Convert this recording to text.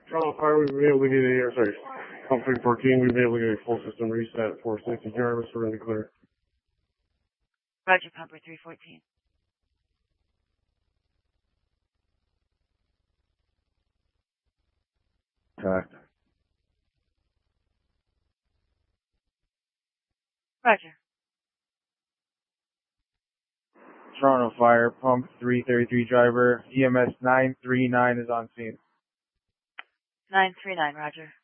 Toronto Fire, we've been able to get pump 314, we've been able to get a full system reset at 460 Jarvis, we're going to clear. Roger, pumper 314. Correct. Roger. Toronto Fire, pump 333 driver, EMS 939 is on scene. 939, Roger.